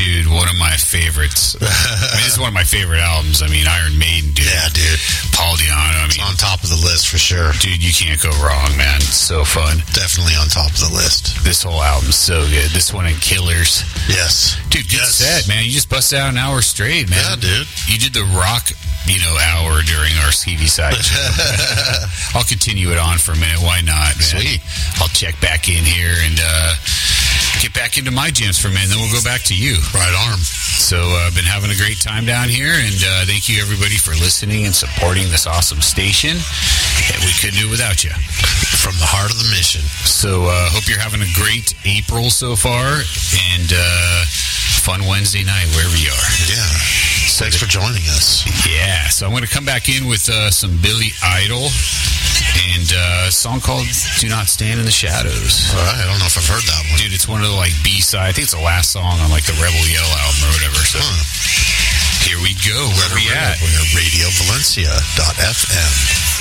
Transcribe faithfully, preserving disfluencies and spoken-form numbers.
Dude, one of my favorites. I mean, this is one of my favorite albums. I mean, Iron Maiden, dude. Yeah, dude. Paul Di'Anno. I mean, it's on top of the list for sure. Dude, you can't go wrong, man. It's so fun. Definitely on top of the list. This whole album's so good. This one and Killers. Yes. Dude, good yes. set, man. You just busted out an hour straight, man. Yeah, dude. You did the rock, you know, hour during our C D side. I'll continue it on for a minute. Why not, man? Sweet. I'll check back in here and uh, get back into my jams for a minute, and then we'll go back to you. Right arm. So I've uh, been having a great time down here, and uh, thank you, everybody, for listening and supporting this awesome station. Yeah, we couldn't do it without you. From the heart of the mission. So uh, hope you're having a great April so far, and uh, fun Wednesday night wherever you are. Yeah. So Thanks that, for joining us. Yeah. So I'm going to come back in with uh, some Billy Idol and uh, a song called Do Not Stand in the Shadows. All right. I don't know if I've heard that one. Dude, it's one of the like B-side. I think it's the last song on like the Rebel Yell album or whatever. So huh. Here we go. Where are we at? We're at radio valencia dot f m.